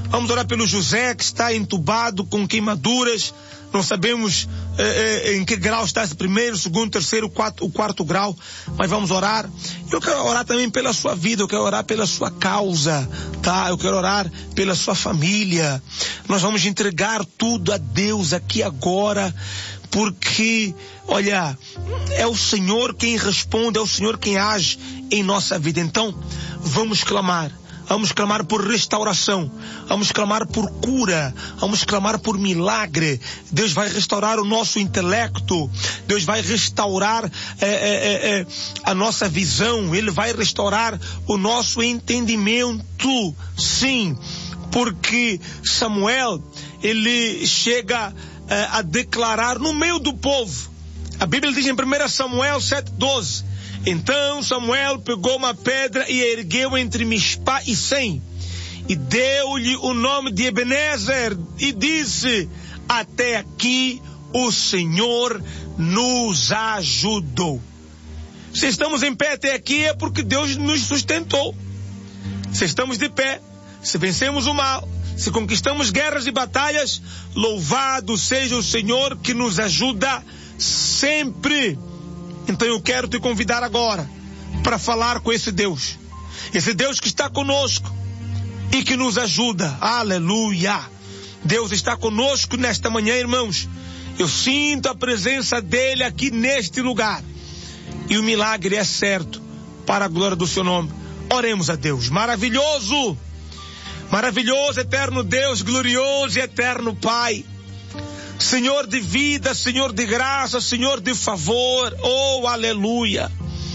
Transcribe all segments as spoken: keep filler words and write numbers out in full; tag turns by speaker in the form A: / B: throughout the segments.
A: Vamos orar pelo José, que está entubado com queimaduras. Não sabemos eh, eh, em que grau está esse primeiro, segundo, terceiro, quarto, o quarto grau, mas vamos orar. Eu quero orar também pela sua vida, eu quero orar pela sua causa, tá? Eu quero orar pela sua família. Nós vamos entregar tudo a Deus aqui agora, porque, olha, é o Senhor quem responde, é o Senhor quem age em nossa vida. Então, vamos clamar. Vamos clamar por restauração, vamos clamar por cura, vamos clamar por milagre. Deus vai restaurar o nosso intelecto, Deus vai restaurar é, é, é, a nossa visão, Ele vai restaurar o nosso entendimento. Sim, porque Samuel, ele chega é, a declarar no meio do povo. A Bíblia diz em primeiro Samuel sete, doze. Então Samuel pegou uma pedra e a ergueu entre Mispá e Sem, e deu-lhe o nome de Ebenezer, e disse: até aqui o Senhor nos ajudou. Se estamos em pé até aqui é porque Deus nos sustentou. Se estamos de pé, se vencemos o mal, se conquistamos guerras e batalhas, louvado seja o Senhor que nos ajuda sempre. Então eu quero te convidar agora para falar com esse Deus. Esse Deus que está conosco e que nos ajuda. Aleluia! Deus está conosco nesta manhã, irmãos. Eu sinto a presença dele aqui neste lugar. E o milagre é certo para a glória do seu nome. Oremos a Deus. Maravilhoso! Maravilhoso, eterno Deus, glorioso e eterno Pai. Senhor de vida, Senhor de graça, Senhor de favor, oh, aleluia.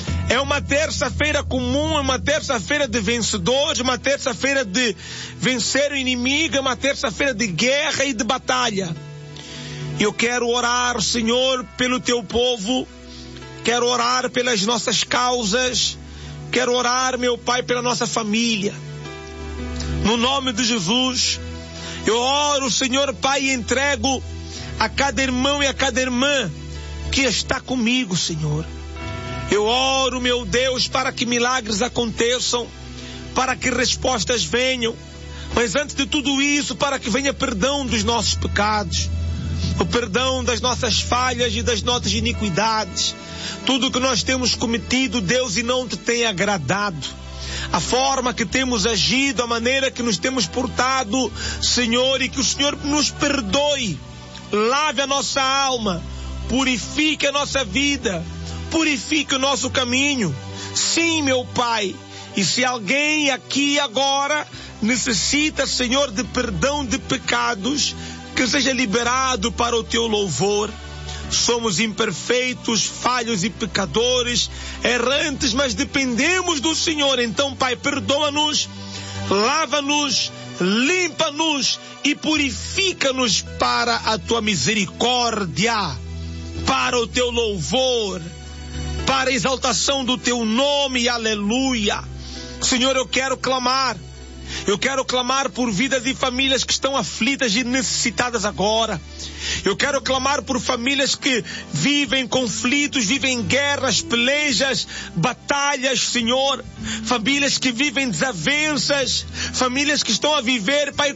A: É uma terça-feira comum, é uma terça-feira de vencedores, uma terça-feira de vencer o inimigo, é uma terça-feira de guerra e de batalha. Eu quero orar, Senhor, pelo teu povo, quero orar pelas nossas causas, quero orar, meu Pai, pela nossa família. No nome de Jesus, eu oro, Senhor Pai, e entrego a cada irmão e a cada irmã que está comigo, Senhor. Eu oro, meu Deus, para que milagres aconteçam, para que respostas venham, mas antes de tudo isso, para que venha perdão dos nossos pecados, o perdão das nossas falhas e das nossas iniquidades, tudo que nós temos cometido, Deus, e não te tem agradado. A forma que temos agido, a maneira que nos temos portado, Senhor, e que o Senhor nos perdoe. Lave a nossa alma, purifique a nossa vida, purifique o nosso caminho. Sim, meu Pai. E se alguém aqui agora necessita, Senhor, de perdão de pecados, que seja liberado para o teu louvor. Somos imperfeitos, falhos e pecadores, errantes, mas dependemos do Senhor. Então, Pai, perdoa-nos, lava-nos, limpa-nos e purifica-nos para a tua misericórdia, para o teu louvor, para a exaltação do teu nome, aleluia. Senhor, eu quero clamar, eu quero clamar por vidas e famílias que estão aflitas e necessitadas agora. Eu quero clamar por famílias que vivem conflitos, vivem guerras, pelejas, batalhas, Senhor. Famílias que vivem desavenças, famílias que estão a viver, Pai,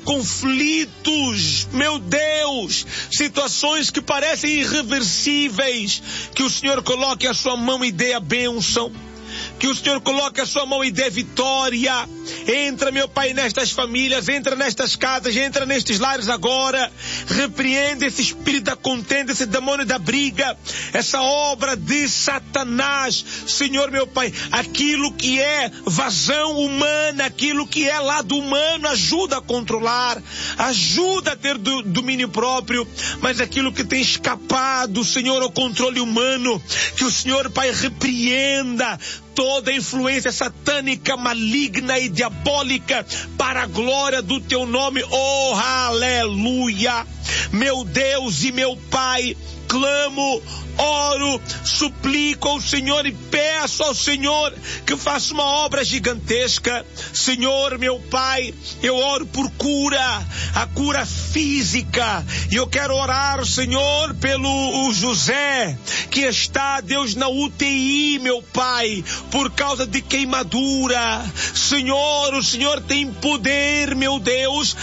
A: conflitos, meu Deus, situações que parecem irreversíveis. Que o Senhor coloque a sua mão e dê a bênção. Que o Senhor coloque a sua mão e dê vitória. Entra, meu Pai, nestas famílias, entra nestas casas, entra nestes lares agora. Repreende esse espírito da contenda, esse demônio da briga, essa obra de Satanás. Senhor, meu Pai, aquilo que é vazão humana, aquilo que é lado humano, ajuda a controlar, ajuda a ter do, domínio próprio, mas aquilo que tem escapado, Senhor, ao controle humano, que o Senhor, Pai, repreenda toda influência satânica, maligna e diabólica para a glória do teu nome. Oh, aleluia! Meu Deus e meu Pai, clamo, oro, suplico ao Senhor e peço ao Senhor que faça uma obra gigantesca. Senhor, meu Pai, eu oro por cura, a cura física, e eu quero orar, Senhor, pelo o José, que está, Deus, na U T I, meu Pai, por causa de queimadura. Senhor, o Senhor tem poder, meu Deus,